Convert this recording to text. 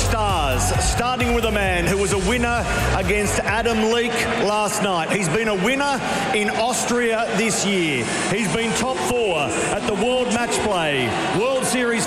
stars, starting with a man who was a winner against Adam Leake last night. He's been a winner in Austria this year. He's been top 4 at the World Match Play, World Series